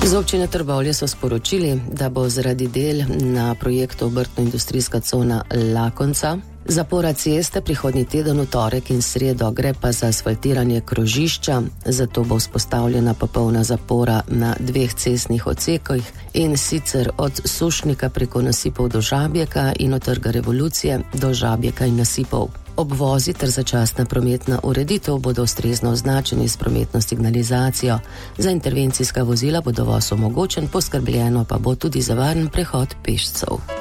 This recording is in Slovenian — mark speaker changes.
Speaker 1: Z občine Trbovlje so sporočili, da bo zaradi del na projektu obrtno-industrijska cona Lakonca zapora ceste prihodnji teden v torek in sredo, gre pa za asfaltiranje krožišča, zato bo vzpostavljena popolna zapora na 2 cestnih odsekih, in sicer od Sušnika preko nasipov do Žabjeka in od Trga Revolucije do Žabjeka in nasipov. Obvozi ter začasna prometna ureditev bodo ustrezno označeni s prometno signalizacijo. Za intervencijska vozila bo dovoz omogočen, poskrbljeno pa bo tudi za varen prehod pešcev.